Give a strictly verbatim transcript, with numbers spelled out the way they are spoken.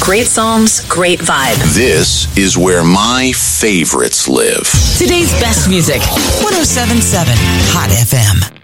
Great songs, great vibe. This is where my favorites live. Today's best music. one oh seven point seven Hot F M.